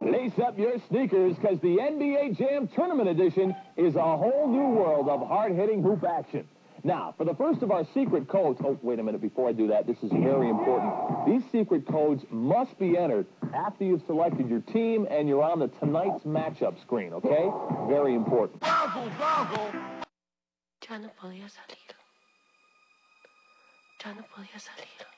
Lace up your sneakers, because the NBA Jam Tournament Edition is a whole new world of hard-hitting hoop action. Now, for the first of our secret codes... Oh, wait a minute. Before I do that, this is very important. These secret codes must be entered after you've selected your team and you're on the tonight's matchup screen, okay? Very important. Ya no podía salir. Ya no podía salir.